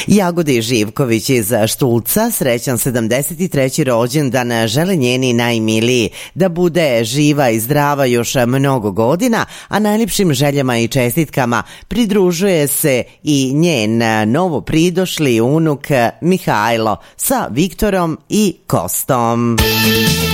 Jagodi Živković iz Štulca srećan 73. rođendan žele njeni najmiliji, da bude živa i zdrava još mnogo godina, a najljepšim željama i čestitkama pridružuje se i njen novo pridošli unuk Mihajlo sa Viktorom i Kostom.